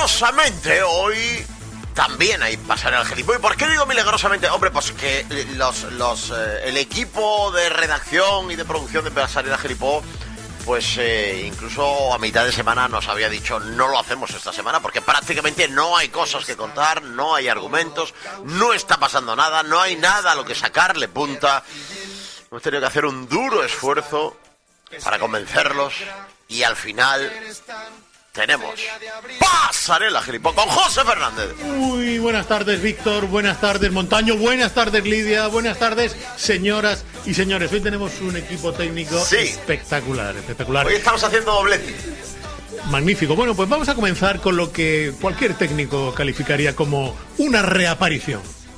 milagrosamente hoy también hay pasarela gilipollas. ¿Por qué digo milagrosamente? Hombre, pues que el equipo de redacción y de producción de pasarela gilipollas, pues incluso a mitad de semana nos había dicho no lo hacemos esta semana porque prácticamente no hay cosas que contar, no hay argumentos, no está pasando nada, no hay nada a lo que sacarle punta. Hemos tenido que hacer un duro esfuerzo para convencerlos y al final tenemos pasarela gilipollas con José Fernández. Muy buenas tardes, Víctor, buenas tardes, Montaño, buenas tardes, Lidia, buenas tardes, señoras y señores. Hoy tenemos un equipo técnico espectacular. Hoy estamos haciendo doblete. Magnífico. Bueno, pues vamos a comenzar con lo que cualquier técnico calificaría como una reaparición.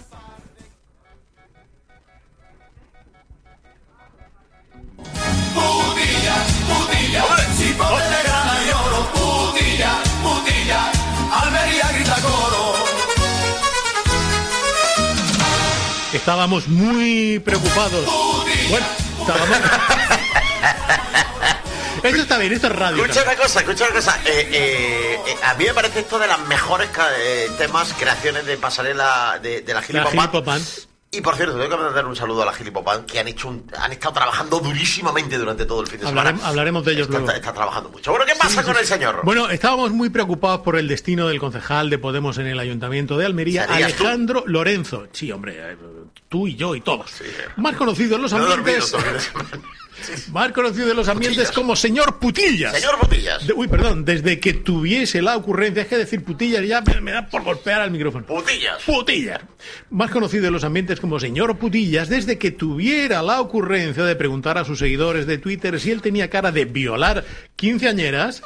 Si Ponte gana y oro, putilla, Almería grita coro. Estábamos muy preocupados. Bueno, estábamos... Eso está bien, esto es radio. Escucha una cosa. A mí me parece esto de las mejores temas, creaciones de pasarela de la Gilipopan. Y por cierto, tengo que mandar un saludo a la Gilipopan, que han estado trabajando durísimamente durante todo el fin de semana. Hablaremos de ellos luego. Está trabajando mucho. Bueno, ¿qué pasa con el señor? Bueno, estábamos muy preocupados por el destino del concejal de Podemos en el Ayuntamiento de Almería, Alejandro Lorenzo. Sí, hombre, tú y yo y todos. Sí. Más conocido en los ambientes... Más conocido en los ambientes como señor Putillas. Señor Putillas. Desde que tuviese la ocurrencia, es que decir Putillas ya me da por golpear al micrófono. Putillas. Más conocido en los ambientes como señor Putillas, desde que tuviera la ocurrencia de preguntar a sus seguidores de Twitter si él tenía cara de violar quinceañeras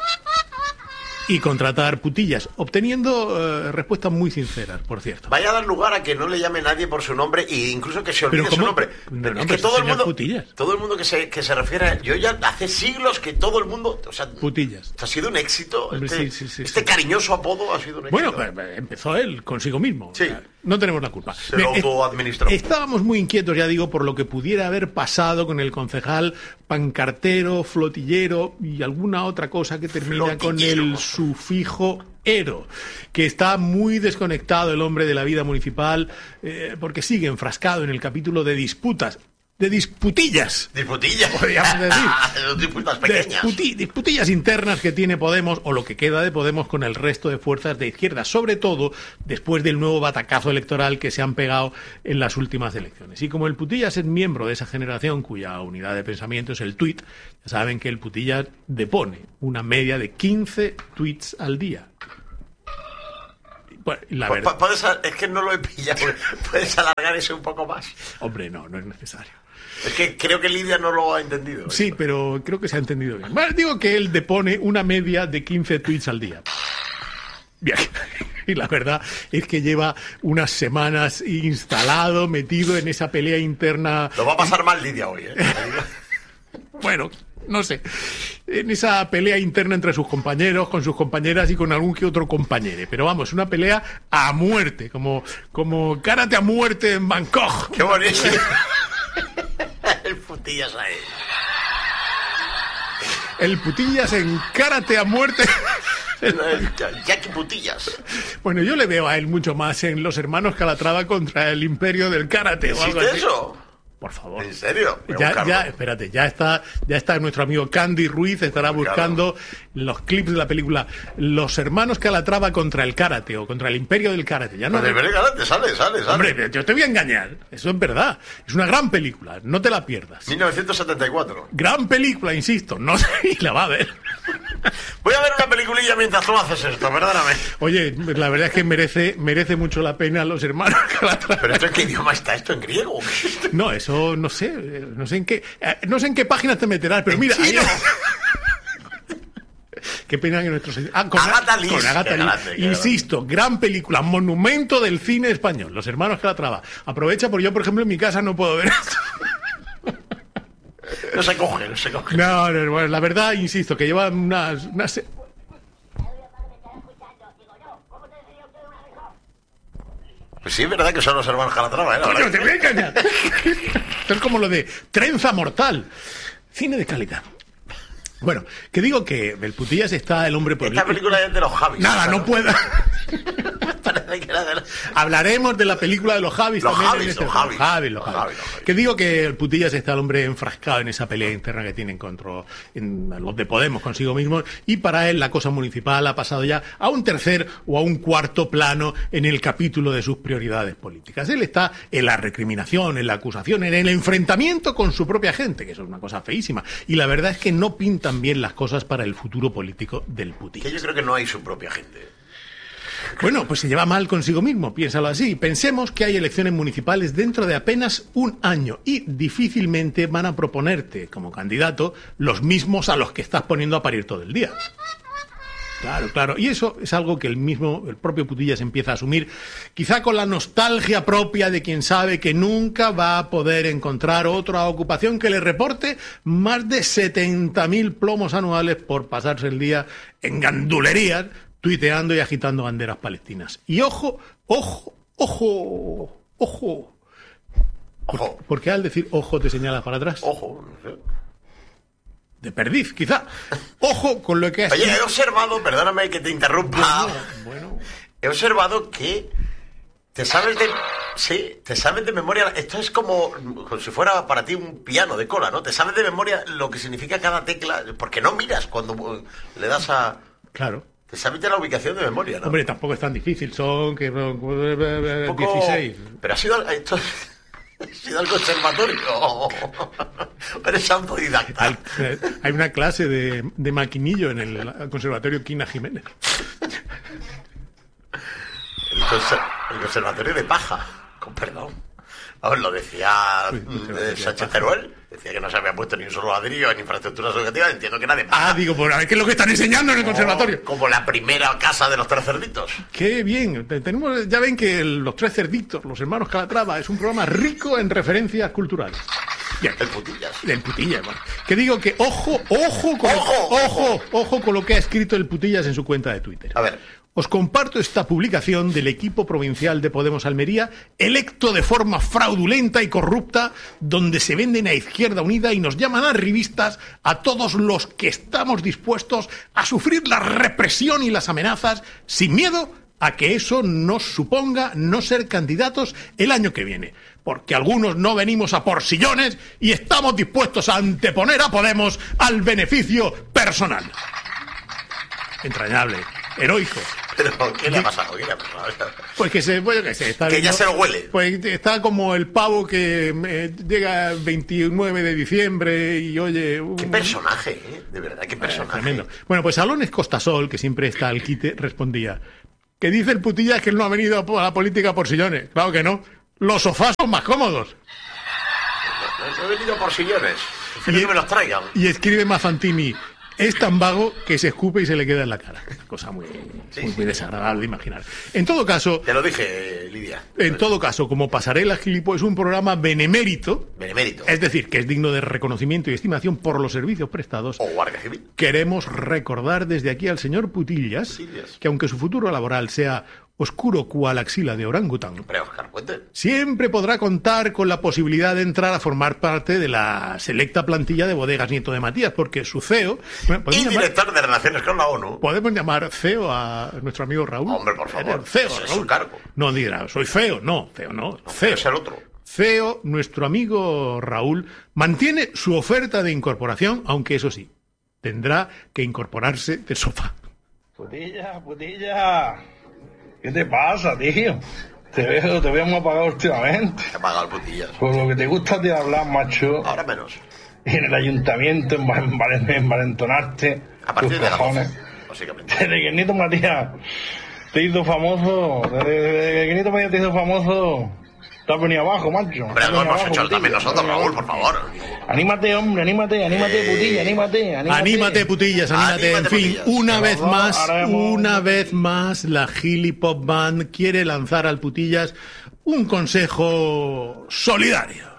y contratar putillas, obteniendo respuestas muy sinceras, por cierto. Vaya a dar lugar a que no le llame nadie por su nombre e incluso que se olvide su nombre. Es que todo el mundo que se refiere, yo ya hace siglos que todo el mundo, o sea, Putillas. Ha sido un éxito. Este cariñoso apodo ha sido un éxito. Bueno, empezó él consigo mismo. Sí. O sea, no tenemos la culpa. Se lo autoadministró. Estábamos muy inquietos, ya digo, por lo que pudiera haber pasado con el concejal pancartero, flotillero y alguna otra cosa que termina con el sufijo ero, que está muy desconectado el hombre de la vida municipal porque sigue enfrascado en el capítulo de disputas. De disputillas. Podríamos decir. Disputas pequeñas. Disputillas internas que tiene Podemos, o lo que queda de Podemos, con el resto de fuerzas de izquierda, sobre todo después del nuevo batacazo electoral que se han pegado en las últimas elecciones. Y como el Putillas es miembro de esa generación cuya unidad de pensamiento es el tuit, ya saben que el Putillas depone una media de 15 tweets al día. Bueno, la verdad... Es que no lo he pillado. ¿Puedes alargar eso un poco más? Hombre, no es necesario. Es que creo que Lidia no lo ha entendido. Sí, pero creo que se ha entendido bien. Bueno, digo que él depone una media de 15 tweets al día. Bien. Y la verdad es que lleva unas semanas instalado, metido en esa pelea interna. Lo va a pasar mal Lidia hoy, ¿eh? Bueno, no sé. En esa pelea interna entre sus compañeros, con sus compañeras y con algún que otro compañero. Pero vamos, una pelea a muerte, como karate a muerte en Bangkok. ¡Qué bonito! El Putillas ahí. El Putillas en karate a muerte. Jackie Putillas. Bueno, yo le veo a él mucho más en Los Hermanos Calatrava contra el Imperio del Karate. ¿Existe eso? Por favor. ¿En serio? Espérate, ya está nuestro amigo Candy Ruiz, estará buscando los clips de la película Los Hermanos Calatrava contra el Karate o contra el Imperio del Karate. Ya no. El Imperio del Karate, sale. Hombre, yo te voy a engañar. Eso es verdad. Es una gran película, no te la pierdas. 1974. Gran película, insisto. No sé si la va a ver. Voy a ver una peliculilla mientras tú haces esto, perdóname. Oye, la verdad es que merece mucho la pena Los Hermanos Calatrava. ¿Pero esto en qué idioma está? ¿Esto en griego? No, eso no sé en qué páginas te meterás, pero mira, ahí... Qué pena que nuestros... Con Agatha Lee. Insisto, gran película, monumento del cine español, Los Hermanos Calatrava. Aprovecha, porque yo, por ejemplo, en mi casa no puedo ver esto. No se coge. No, bueno, la verdad, insisto, que lleva unas... Pues sí, es verdad que son Los Hermanos Calatrava, ¿eh? Coño, te voy a engañar. Esto es como lo de Trenza Mortal. Cine de calidad. Bueno, que digo que el Putillas está el hombre... Esta película es de los Javis. Nada, no puedo... Hablaremos de la película de los Javis también. Los Javis. Que digo que el Putillas está el hombre enfrascado en esa pelea interna que tienen contra los de Podemos consigo mismos, y para él la cosa municipal ha pasado ya a un tercer o a un cuarto plano en el capítulo de sus prioridades políticas. Él está en la recriminación, en la acusación, en el enfrentamiento con su propia gente, que eso es una cosa feísima. Y la verdad es que no pintan bien las cosas para el futuro político del Putillas. Que yo creo que no hay su propia gente. Bueno, pues se lleva mal consigo mismo, piénsalo así. Pensemos que hay elecciones municipales dentro de apenas un año y difícilmente van a proponerte como candidato los mismos a los que estás poniendo a parir todo el día. Claro. Y eso es algo que el propio Putillas empieza a asumir, quizá con la nostalgia propia de quien sabe que nunca va a poder encontrar otra ocupación que le reporte más de 70.000 plomos anuales por pasarse el día en gandulerías, tuiteando y agitando banderas palestinas. Y ojo. ¿Por qué al decir ojo te señalas para atrás? Ojo, no sé. De perdiz, quizá. Ojo con lo que has... Oye, he observado, perdóname que te interrumpa. Bueno. He observado que te sabes de memoria. Esto es como si fuera para ti un piano de cola, ¿no? Te sabes de memoria lo que significa cada tecla, porque no miras cuando le das a... Claro. Te sabes de la ubicación de memoria, ¿no? Hombre, tampoco es tan difícil, son que 16. Pero ha sido al conservatorio. Eres autodidacta. Hay una clase de maquinillo en el conservatorio Quina Jiménez. El conservatorio de paja, con perdón. Vamos, lo decía Sánchez Teruel. Decía que no se había puesto ni un solo ladrillo en infraestructuras educativas. Entiendo que era de paja. Digo, pues a ver qué es lo que están enseñando en el conservatorio. Como la primera casa de los 3 cerditos. Qué bien. Ya ven que Los 3 cerditos, los hermanos Calatrava, es un programa rico en referencias culturales. Bien. El Putillas. Bueno. Que digo que ojo con lo que ha escrito el Putillas en su cuenta de Twitter. A ver. Os comparto esta publicación del equipo provincial de Podemos Almería, electo de forma fraudulenta y corrupta, donde se venden a Izquierda Unida y nos llaman arribistas a todos los que estamos dispuestos a sufrir la represión y las amenazas sin miedo a que eso nos suponga no ser candidatos el año que viene. Porque algunos no venimos a por sillones y estamos dispuestos a anteponer a Podemos al beneficio personal. Entrañable. Heroico. ¿Pero qué le ha pasado? Pues que está que ya se lo huele. Pues está como el pavo que llega el 29 de diciembre y oye... Qué personaje, de verdad, qué personaje. Tremendo. Bueno, pues Alones Costasol, que siempre está al quite, respondía: que dice el Putillas que él no ha venido a la política por sillones. Claro que no. Los sofás son más cómodos. No he venido por sillones. Que me los traigan. Y escribe Mazantini: es tan vago que se escupe y se le queda en la cara. Cosa muy desagradable de imaginar. En todo caso... Te lo dije, Lidia. En todo caso, como Pasarela Gilipo es un programa benemérito... Es decir, que es digno de reconocimiento y estimación por los servicios prestados... O Guardia Civil. Queremos recordar desde aquí al señor Putillas que aunque su futuro laboral sea oscuro cual axila de orangután, siempre podrá contar con la posibilidad de entrar a formar parte de la selecta plantilla de Bodegas Nieto de Matías, porque su CEO... y director de Relaciones con la ONU. ¿Podemos llamar CEO a nuestro amigo Raúl? Hombre, por favor. CEO, ese es su cargo. No dirá, soy CEO. No, CEO no. CEO es el otro. CEO, nuestro amigo Raúl, mantiene su oferta de incorporación, aunque eso sí, tendrá que incorporarse de sofá. Putilla. ¿Qué te pasa, tío? Te veo muy apagado últimamente. Te ha apagado el Putillas. Por lo que te gusta de hablar, macho. Ahora menos. En el ayuntamiento, envalentonarte. A partir de las 12, básicamente. Desde que el Nieto Matías te hizo famoso. Desde que el Nieto Matías te hizo famoso. Te has venido abajo, macho. Hombre, lo hemos hecho también nosotros, Raúl, por favor. Anímate, hombre, anímate, Putilla, anímate. Anímate, Putillas, anímate. En fin, una vez más, la Gilipop Band quiere lanzar al Putillas un consejo solidario.